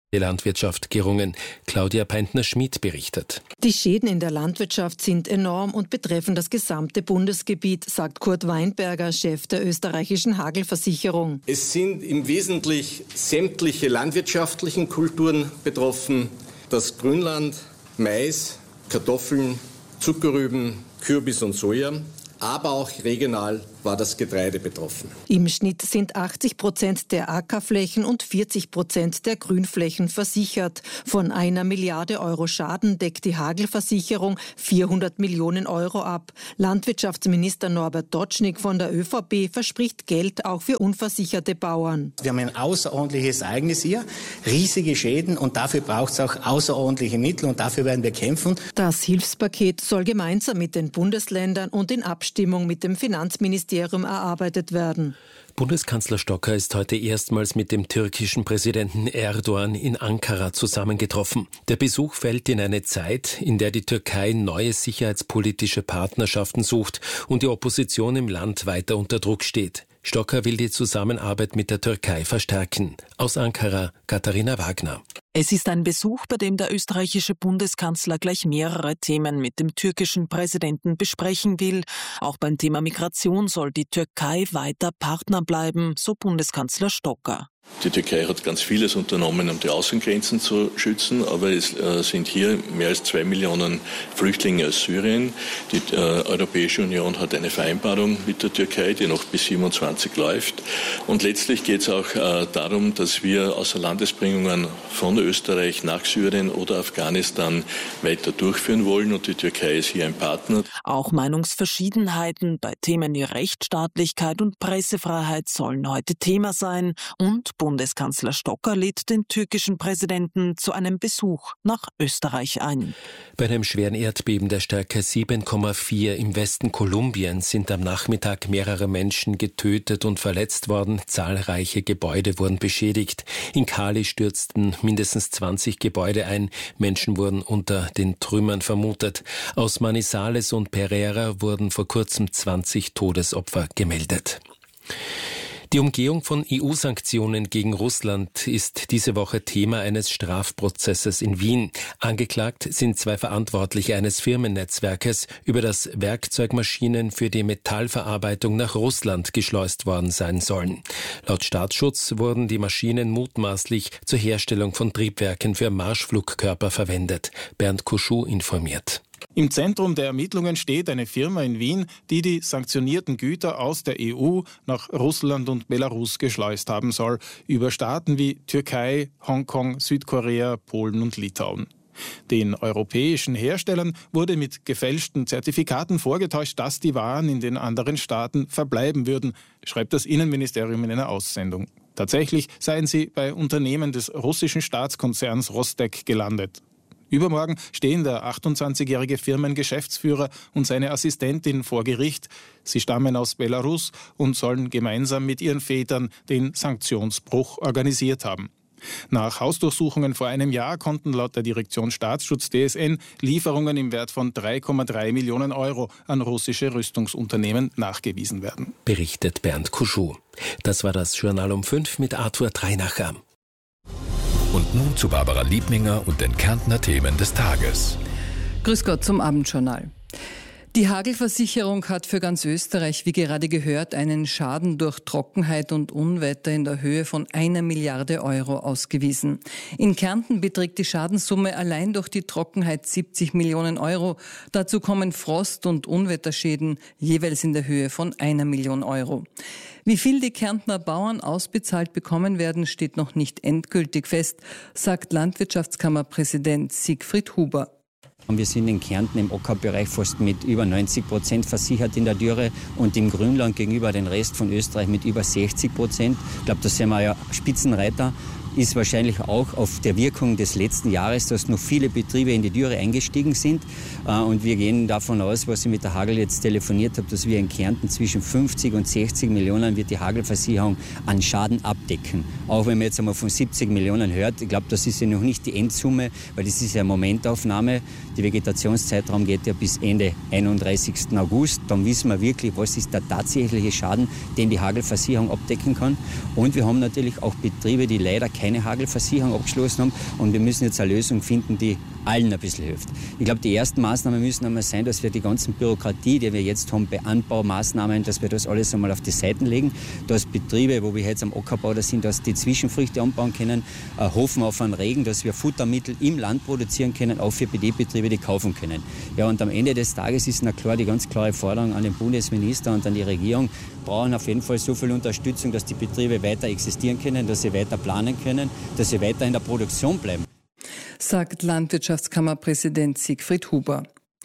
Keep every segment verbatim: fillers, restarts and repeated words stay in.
Die Landwirtschaft gerungen. Claudia Peintner-Schmid berichtet. Die Schäden in der Landwirtschaft sind enorm und betreffen das gesamte Bundesgebiet, sagt Kurt Weinberger, Chef der österreichischen Hagelversicherung. Es sind im Wesentlichen sämtliche landwirtschaftlichen Kulturen betroffen. Das Grünland, Mais, Kartoffeln, Zuckerrüben, Kürbis und Soja. Aber auch regional war das Getreide betroffen. Im Schnitt sind achtzig Prozent der Ackerflächen und vierzig Prozent der Grünflächen versichert. Von einer Milliarde Euro Schaden deckt die Hagelversicherung vierhundert Millionen Euro ab. Landwirtschaftsminister Norbert Dotschnig von der ÖVP verspricht Geld auch für unversicherte Bauern. Wir haben ein außerordentliches Ereignis hier, riesige Schäden und dafür braucht es auch außerordentliche Mittel und dafür werden wir kämpfen. Das Hilfspaket soll gemeinsam mit den Bundesländern und in Abstimmung mit dem Finanzministerium erarbeitet werden. Bundeskanzler Stocker ist heute erstmals mit dem türkischen Präsidenten Erdoğan in Ankara zusammengetroffen. Der Besuch fällt in eine Zeit, in der die Türkei neue sicherheitspolitische Partnerschaften sucht und die Opposition im Land weiter unter Druck steht. Stocker will die Zusammenarbeit mit der Türkei verstärken. Aus Ankara, Katharina Wagner. Es ist ein Besuch, bei dem der österreichische Bundeskanzler gleich mehrere Themen mit dem türkischen Präsidenten besprechen will. Auch beim Thema Migration soll die Türkei weiter Partner bleiben, so Bundeskanzler Stocker. Die Türkei hat ganz vieles unternommen, um die Außengrenzen zu schützen, aber es äh, sind hier mehr als zwei Millionen Flüchtlinge aus Syrien. Die äh, Europäische Union hat eine Vereinbarung mit der Türkei, die noch bis siebenundzwanzig läuft. Und letztlich geht es auch äh, darum, dass wir Außerlandesbringungen von Österreich nach Syrien oder Afghanistan weiter durchführen wollen und die Türkei ist hier ein Partner. Auch Meinungsverschiedenheiten bei Themen wie Rechtsstaatlichkeit und Pressefreiheit sollen heute Thema sein und Bundeskanzler Stocker lädt den türkischen Präsidenten zu einem Besuch nach Österreich ein. Bei einem schweren Erdbeben der Stärke sieben Komma vier im Westen Kolumbiens sind am Nachmittag mehrere Menschen getötet und verletzt worden. Zahlreiche Gebäude wurden beschädigt. In Cali stürzten mindestens zwanzig Gebäude ein. Menschen wurden unter den Trümmern vermutet. Aus Manizales und Pereira wurden vor kurzem zwanzig Todesopfer gemeldet. Die Umgehung von E U-Sanktionen gegen Russland ist diese Woche Thema eines Strafprozesses in Wien. Angeklagt sind zwei Verantwortliche eines Firmennetzwerkes, über das Werkzeugmaschinen für die Metallverarbeitung nach Russland geschleust worden sein sollen. Laut Staatsschutz wurden die Maschinen mutmaßlich zur Herstellung von Triebwerken für Marschflugkörper verwendet. Bernd Kuschuh informiert. Im Zentrum der Ermittlungen steht eine Firma in Wien, die die sanktionierten Güter aus der E U nach Russland und Belarus geschleust haben soll, über Staaten wie Türkei, Hongkong, Südkorea, Polen und Litauen. Den europäischen Herstellern wurde mit gefälschten Zertifikaten vorgetäuscht, dass die Waren in den anderen Staaten verbleiben würden, schreibt das Innenministerium in einer Aussendung. Tatsächlich seien sie bei Unternehmen des russischen Staatskonzerns Rostec gelandet. Übermorgen stehen der achtundzwanzigjährige Firmengeschäftsführer und seine Assistentin vor Gericht. Sie stammen aus Belarus und sollen gemeinsam mit ihren Vätern den Sanktionsbruch organisiert haben. Nach Hausdurchsuchungen vor einem Jahr konnten laut der Direktion Staatsschutz D S N Lieferungen im Wert von drei Komma drei Millionen Euro an russische Rüstungsunternehmen nachgewiesen werden. Berichtet Bernd Kuschuh. Das war das Journal um fünf mit Arthur Dreinacher. Und nun zu Barbara Liebninger und den Kärntner Themen des Tages. Grüß Gott zum Abendjournal. Die Hagelversicherung hat für ganz Österreich, wie gerade gehört, einen Schaden durch Trockenheit und Unwetter in der Höhe von einer Milliarde Euro ausgewiesen. In Kärnten beträgt die Schadenssumme allein durch die Trockenheit siebzig Millionen Euro. Dazu kommen Frost- und Unwetterschäden jeweils in der Höhe von einer Million Euro. Wie viel die Kärntner Bauern ausbezahlt bekommen werden, steht noch nicht endgültig fest, sagt Landwirtschaftskammerpräsident Siegfried Huber. Wir sind in Kärnten im Ackerbereich fast mit über neunzig Prozent versichert in der Dürre und im Grünland gegenüber den Rest von Österreich mit über sechzig Prozent. Ich glaube, da sind wir ja Spitzenreiter. Ist wahrscheinlich auch auf der Wirkung des letzten Jahres, dass noch viele Betriebe in die Dürre eingestiegen sind. Und wir gehen davon aus, was ich mit der Hagel jetzt telefoniert habe, dass wir in Kärnten zwischen fünfzig und sechzig Millionen wird die Hagelversicherung an Schaden abdecken. Auch wenn man jetzt einmal von siebzig Millionen hört, ich glaube, das ist ja noch nicht die Endsumme, weil das ist ja eine Momentaufnahme. Der Vegetationszeitraum geht ja bis Ende einunddreißigsten August. Dann wissen wir wirklich, was ist der tatsächliche Schaden, den die Hagelversicherung abdecken kann. Und wir haben natürlich auch Betriebe, die leider keine keine Hagelversicherung abgeschlossen haben und wir müssen jetzt eine Lösung finden, die allen ein bisschen hilft. Ich glaube, die ersten Maßnahmen müssen einmal sein, dass wir die ganzen Bürokratie, die wir jetzt haben bei Anbaumaßnahmen, dass wir das alles einmal auf die Seiten legen, dass Betriebe, wo wir jetzt am Ackerbau da sind, dass die Zwischenfrüchte anbauen können, äh, hoffen auf einen Regen, dass wir Futtermittel im Land produzieren können, auch für Betriebe, die kaufen können. Ja, und am Ende des Tages ist na klar die ganz klare Forderung an den Bundesminister und an die Regierung, brauchen auf jeden Fall so viel Unterstützung, dass die Betriebe weiter existieren können, dass sie weiter planen können, dass sie weiter in der Produktion bleiben. Sagt Landwirtschaftskammerpräsident Siegfried Huber.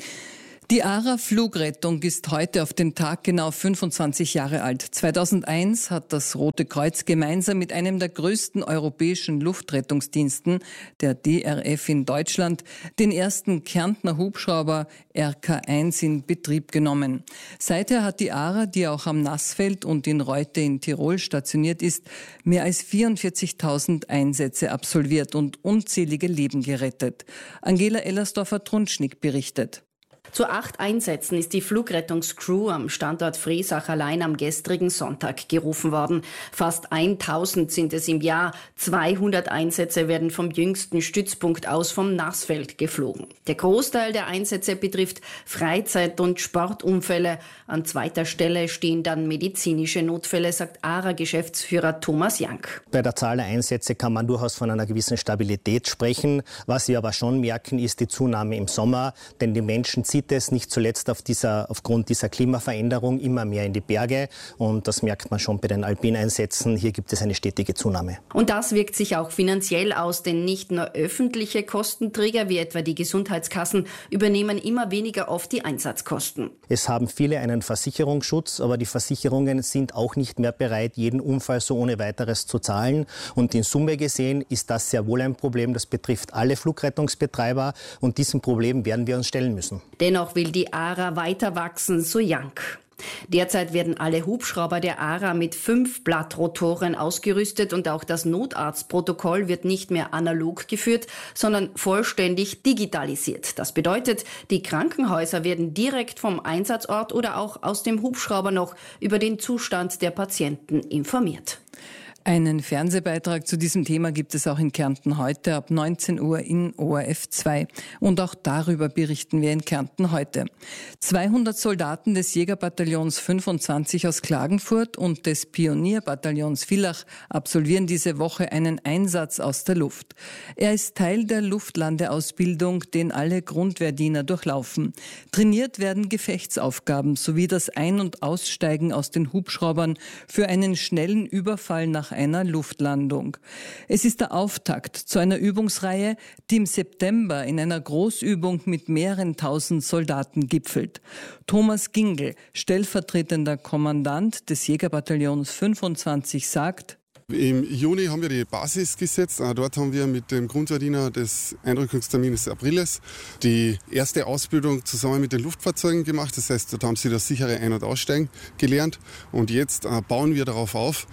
Die ARA-Flugrettung ist heute auf den Tag genau fünfundzwanzig Jahre alt. zweitausendeins hat das Rote Kreuz gemeinsam mit einem der größten europäischen Luftrettungsdiensten, der D R F in Deutschland, den ersten Kärntner Hubschrauber R K eins in Betrieb genommen. Seither hat die ARA, die auch am Nassfeld und in Reute in Tirol stationiert ist, mehr als vierundvierzigtausend Einsätze absolviert und unzählige Leben gerettet. Angela Ellersdorfer-Trunschnick berichtet. Zu acht Einsätzen ist die Flugrettungscrew am Standort Friesach allein am gestrigen Sonntag gerufen worden. Fast tausend sind es im Jahr. zweihundert Einsätze werden vom jüngsten Stützpunkt aus vom Nassfeld geflogen. Der Großteil der Einsätze betrifft Freizeit- und Sportunfälle. An zweiter Stelle stehen dann medizinische Notfälle, sagt ARA-Geschäftsführer Thomas Jank. Bei der Zahl der Einsätze kann man durchaus von einer gewissen Stabilität sprechen. Was wir aber schon merken, ist die Zunahme im Sommer, denn die Menschen ziehen es nicht zuletzt auf dieser, aufgrund dieser Klimaveränderung immer mehr in die Berge und das merkt man schon bei den Alpineinsätzen. Hier gibt es eine stetige Zunahme. Und das wirkt sich auch finanziell aus, denn nicht nur öffentliche Kostenträger wie etwa die Gesundheitskassen übernehmen immer weniger oft die Einsatzkosten. Es haben viele einen Versicherungsschutz, aber die Versicherungen sind auch nicht mehr bereit, jeden Unfall so ohne weiteres zu zahlen. Und in Summe gesehen ist das sehr wohl ein Problem. Das betrifft alle Flugrettungsbetreiber und diesem Problem werden wir uns stellen müssen. Dennoch will die ARA weiter wachsen, so Jank. Derzeit werden alle Hubschrauber der ARA mit fünf Blattrotoren ausgerüstet und auch das Notarztprotokoll wird nicht mehr analog geführt, sondern vollständig digitalisiert. Das bedeutet, die Krankenhäuser werden direkt vom Einsatzort oder auch aus dem Hubschrauber noch über den Zustand der Patienten informiert. Einen Fernsehbeitrag zu diesem Thema gibt es auch in Kärnten heute ab neunzehn Uhr in O R F zwei. Und auch darüber berichten wir in Kärnten heute. zweihundert Soldaten des Jägerbataillons fünfundzwanzig aus Klagenfurt und des Pionierbataillons Villach absolvieren diese Woche einen Einsatz aus der Luft. Er ist Teil der Luftlandeausbildung, den alle Grundwehrdiener durchlaufen. Trainiert werden Gefechtsaufgaben sowie das Ein- und Aussteigen aus den Hubschraubern für einen schnellen Überfall nach einer Luftlandung. Es ist der Auftakt zu einer Übungsreihe, die im September in einer Großübung mit mehreren tausend Soldaten gipfelt. Thomas Gingel, stellvertretender Kommandant des Jägerbataillons fünfundzwanzig, sagt: Im Juni haben wir die Basis gesetzt. Dort haben wir mit dem Grundwehrdiener des Einrückungstermins Apriles die erste Ausbildung zusammen mit den Luftfahrzeugen gemacht. Das heißt, dort haben sie das sichere Ein- und Aussteigen gelernt. Und jetzt bauen wir darauf auf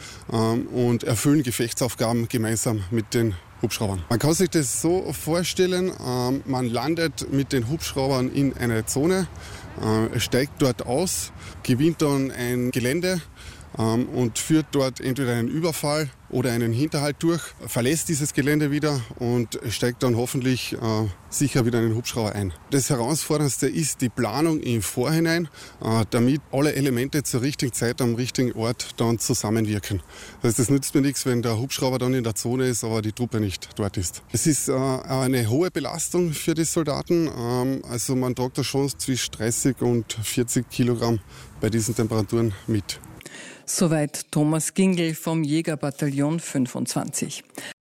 und erfüllen Gefechtsaufgaben gemeinsam mit den Hubschraubern. Man kann sich das so vorstellen, man landet mit den Hubschraubern in eine Zone, steigt dort aus, gewinnt dann ein Gelände und führt dort entweder einen Überfall oder einen Hinterhalt durch, verlässt dieses Gelände wieder und steigt dann hoffentlich äh, sicher wieder in den Hubschrauber ein. Das Herausforderndste ist die Planung im Vorhinein, äh, damit alle Elemente zur richtigen Zeit am richtigen Ort dann zusammenwirken. Das heißt, es nützt mir nichts, wenn der Hubschrauber dann in der Zone ist, aber die Truppe nicht dort ist. Es ist äh, eine hohe Belastung für die Soldaten. Ähm, also man tragt da schon zwischen dreißig und vierzig Kilogramm bei diesen Temperaturen mit. Soweit Thomas Gingel vom Jägerbataillon fünfundzwanzig.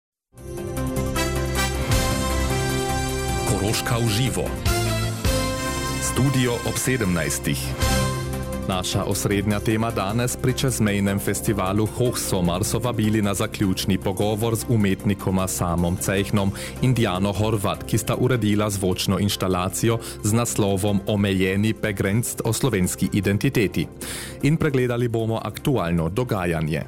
Koroška uživo. Studio ob sedemnajstih. Naša osrednja tema danes pri čezmejnem festivalu Hochsomar so vabili na zaključni pogovor z umetnikoma Samom Cejhnom in Diano Horvat, ki sta uredila zvočno inštalacijo z naslovom Omejeni begrenzt o slovenski identiteti. In pregledali bomo aktualno dogajanje.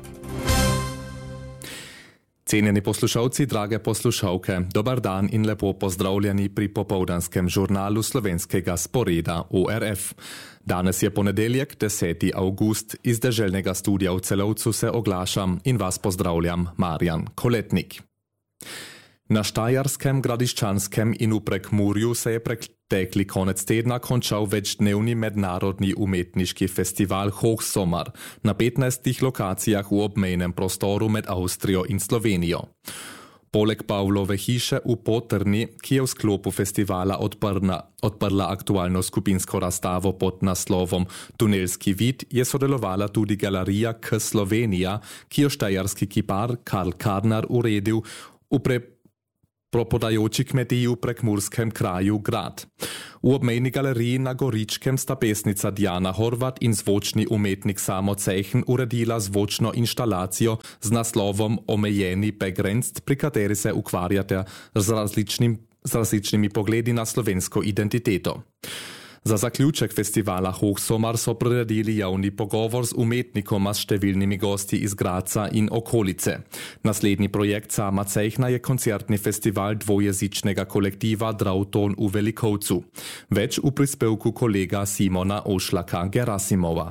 Cenjeni poslušalci, drage poslušalke, dobar dan in lepo pozdravljeni pri popoldanskem žurnalu slovenskega sporeda O R F. Danes je ponedeljek, deseti avgust, iz deželnega studia v Celovcu se oglašam in vas pozdravljam, Marjan Koletnik. Na Štajerskem, Gradiščanskem in v Prekmurju se je pretekli konec tedna končal večdnevni mednarodni umetniški festival Hochsommer na petnajstih lokacijah v obmejnem prostoru med Avstrijo in Slovenijo. Poleg Pavlove hiše v Potrni, ki je v sklopu festivala odprla, odprla aktualno skupinsko razstavo pod naslovom Tunelski vid, je sodelovala tudi galerija K Slovenija, ki jo štajerski kipar Karl Karnar uredil v pre propodajoči kmetiji v prekmurskem kraju Grad. V obmejni galeriji na Goričkem sta pesnica Diana Horvat in zvočni umetnik Samo Zeichen uredila zvočno inštalacijo z naslovom Omejeni begrenzt, pri kateri se ukvarjate z, različnim, z različnimi pogledi na slovensko identiteto. Za zaključek festivala Hochsommer so priredili javni pogovor z umetnikoma s številnimi gosti iz Graca in okolice. Naslednji projekt Sama Zeichna je koncertni festival dvojezičnega kolektiva Drauton v Velikovcu. Več v prispevku kolega Simona Ošlaka Gerasimova.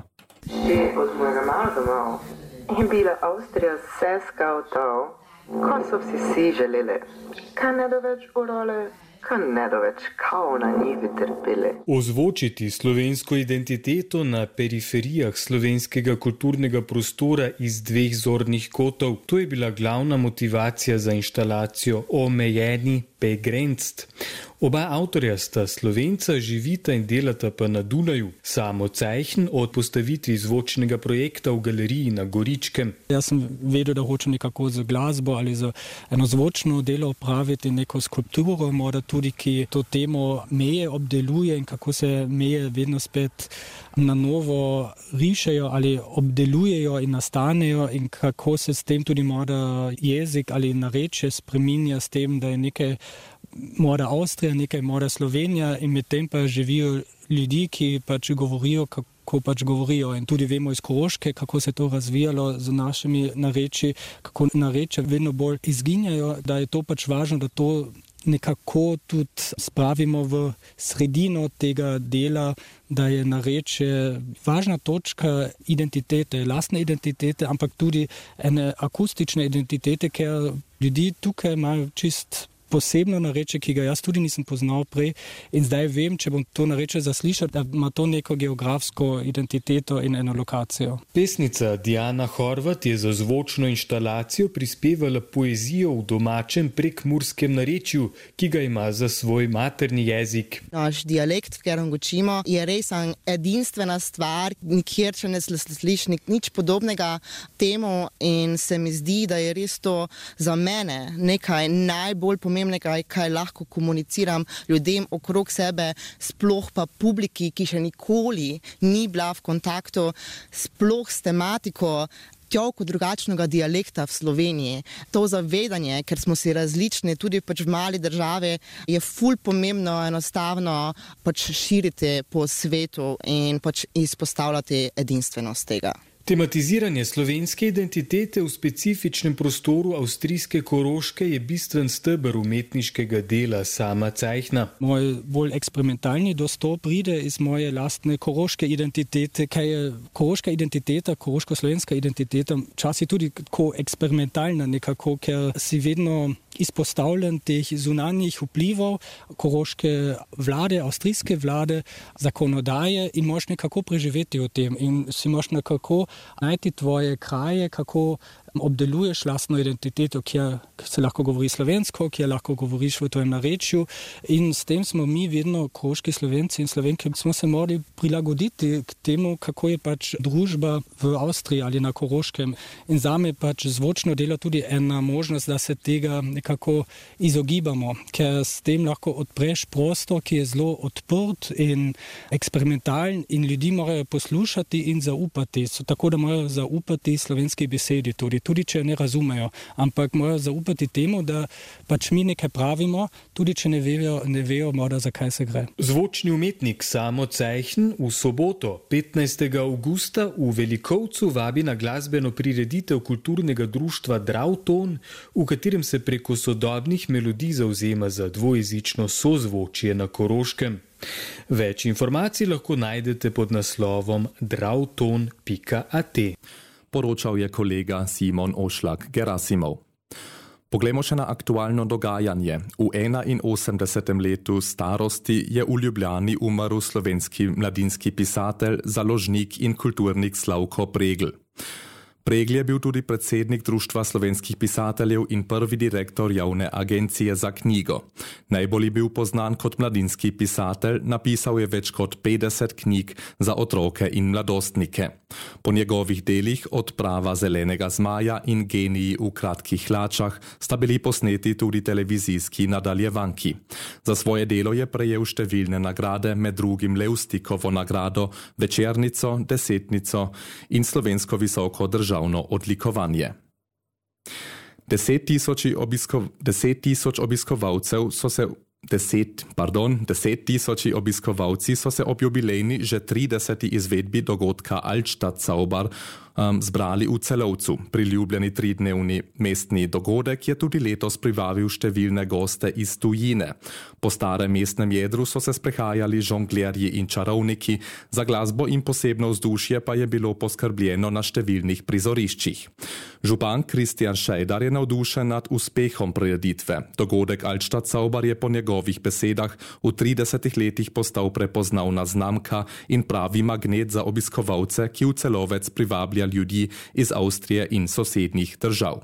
Od mojega malo domov je bila Avstrija vse skautov, ko so vsi si želeli. Kaj ne da več urole? Kaj ne da več kao na njivi trpeli. Ozvočiti slovensko identiteto na periferijah slovenskega kulturnega prostora iz dveh zornih kotov, to je bila glavna motivacija za inštalacijo Omejeni begrenzt. Oba avtorja sta Slovenca, živita in delata pa na Dunaju. Samo Zeichen od postavitvi zvočnega projekta v galeriji na Goričkem. Jaz sem vedel, da hočem nekako z glasbo ali z eno zvočno delo opraviti neko skulpturo, morda tudi, ki to temo meje obdeluje in kako se meje vedno spet na novo rišejo ali obdelujejo in nastanejo in kako se s tem tudi morda jezik ali narečje spreminja s tem, da je nekaj mora Avstrija, nekaj mora Slovenija in medtem pa živijo ljudi, ki pač govorijo, kako pač govorijo. In tudi vemo iz Koroške, kako se je to razvijalo z našimi narečji, kako narečja vedno bolj izginjajo, da je to pač važno, da to nekako tudi spravimo v sredino tega dela, da je narečje važna točka identitete, lastne identitete, ampak tudi ene akustične identitete, ker ljudi tukaj imajo čist posebno narečje, ki ga jaz tudi nisem poznal prej in zdaj vem, če bom to narečje zaslišal, da ima to neko geografsko identiteto in eno lokacijo. Pesnica Diana Horvat je za zvočno inštalacijo prispevala poezijo v domačem prekmurskem narečju, ki ga ima za svoj materni jezik. Naš dialekt, v katerem govorimo, je res edinstvena stvar, nikjer še ne slišiš nič podobnega temu in se mi zdi, da je res to za mene nekaj najbolj pomembnega, kaj lahko komuniciram ljudem okrog sebe, sploh pa publiki, ki še nikoli ni bila v kontaktu sploh s tematiko tjolko drugačnega dialekta v Sloveniji. To zavedanje, ker smo si različni, tudi pač v mali državi, je ful pomembno enostavno pač širiti po svetu in pač izpostavljati edinstvenost tega. Tematiziranje slovenske identitete v specifičnem prostoru avstrijske Koroške je bistven steber umetniškega dela Sama Zeichna. Moj bolj eksperimentalni dostop pride iz moje lastne koroške identitete, kaj je koroška identiteta, koroško-slovenska identiteta, časi tudi tako eksperimentalna nekako, ker si vedno izpostavljen teh zunanjih vplivov koroške vlade, avstrijske vlade, zakonodaje in moš nekako preživeti v tem in si moš nekako najti tvoje kraje, kako obdeluješ lastno identiteto, kjer se lahko govori slovensko, kjer lahko govoriš v tvojem narečju in s tem smo mi vedno, koroški Slovenci in Slovenke, smo se morali prilagoditi k temu, kako je pač družba v Avstriji ali na Koroškem in zame pač zvočno delo tudi ena možnost, da se tega nekako izogibamo, ker s tem lahko odpreš prostor, ki je zelo odprt in eksperimentalen in ljudi morajo poslušati in zaupati, so tako, da morajo zaupati slovenski besedi tudi. Tudi če ne razumejo, ampak morajo zaupati temu, da pač mi nekaj pravimo, tudi če ne vejo, ne vejo morda, zakaj se gre. Zvočni umetnik Samo Zeichen v soboto, petnajstega avgusta v Velikovcu vabi na glasbeno prireditev kulturnega društva Drauton, v katerem se preko sodobnih melodij zavzema za dvojezično sozvočje na Koroškem. Več informacij lahko najdete pod naslovom drauton pika at. Poročal je kolega Simon Ošlak Gerasimov. Poglejmo še na aktualno dogajanje. V enainosemdesetem letu starosti je v Ljubljani umrl slovenski mladinski pisatelj, založnik in kulturnik Slavko Pregl. Pregl je bil tudi predsednik Društva slovenskih pisateljev in prvi direktor javne agencije za knjigo. Najbolj je bil poznan kot mladinski pisatelj, napisal je več kot petdeset knjig za otroke in mladostnike. Po njegovih delih Odprava zelenega zmaja in Geniji v kratkih hlačah sta bili posneti tudi televizijski nadaljevanki. Za svoje delo je prejel številne nagrade, med drugim Levstikovo nagrado, Večernico, Desetnico in slovensko visoko državno odlikovanje. Deset tisoč obisko, deset tisoč obiskovalcev so se Deset, pardon, deset tisoči obiskovalci so se ob jubilejni že trideseti izvedbi dogodka Altstadt Zauber um, zbrali v Celovcu. Priljubljeni tridnevni mestni dogodek je tudi letos privabil številne goste iz tujine. Po starem mestnem jedru so se sprehajali žonglerji in čarovniki, za glasbo in posebno vzdušje pa je bilo poskrbljeno na številnih prizoriščih. Župan Kristjan Šejdar je navdušen nad uspehom prireditve. Dogodek Altstadt Zauber je po njegovih besedah v tridesetih letih postal prepoznavna znamka in pravi magnet za obiskovalce, ki v Celovec privablja ljudi iz Avstrije in sosednjih držav.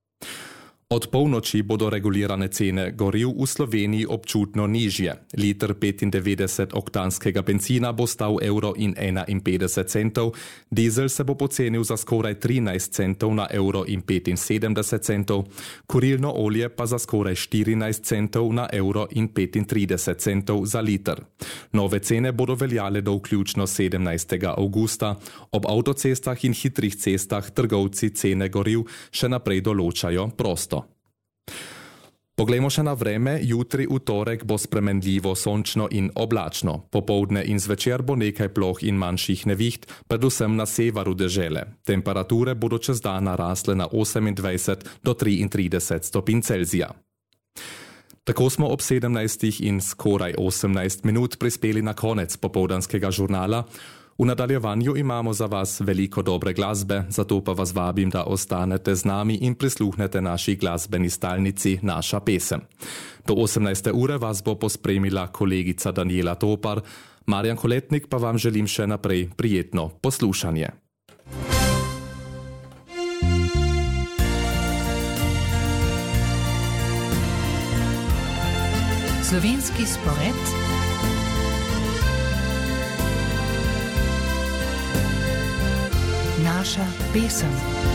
Od polnoči bodo regulirane cene goriv v Sloveniji občutno nižje. Liter petindevetdeset-oktanskega bencina bo stal evro in enainpetdeset centov, dizel se bo pocenil za skoraj trinajst centov na evro in petinsedemdeset centov, kurilno olje pa za skoraj štirinajst centov na evro in petintrideset centov za liter. Nove cene bodo veljale do vključno sedemnajstega avgusta. Ob avtocestah in hitrih cestah trgovci cene goriv še naprej določajo prosto. Poglejmo še na vreme. Jutri v torek bo spremenljivo sončno in oblačno. Popoldne in zvečer bo nekaj ploh in manjših neviht, predvsem na severu dežele. Temperature bodo čez dan narasle na osemindvajset do triintrideset stopinj Celzija. Tako smo ob sedemnajstih in skoraj osemnajst minut prispeli na konec popoldanskega žurnala. V nadaljevanju imamo za vas veliko dobre glasbe, zato pa vas vabim, da ostanete z nami in prisluhnete naši glasbeni stalnici Naša pesem. Do osemnajste ure vas bo pospremila kolegica Daniela Topar, Marjan Koletnik pa vam želim še naprej prijetno poslušanje. Slovenski spored. Naša pesem.